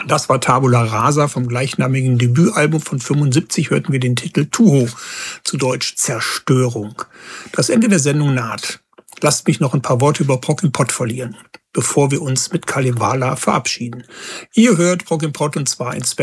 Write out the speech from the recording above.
Das war Tabula Rasa vom gleichnamigen Debütalbum von 75, hörten wir den Titel Tuho, zu Deutsch Zerstörung. Das Ende der Sendung naht. Lasst mich noch ein paar Worte über Prog im Pott verlieren, bevor wir uns mit Kalevala verabschieden. Ihr hört Prog im Pott und zwar in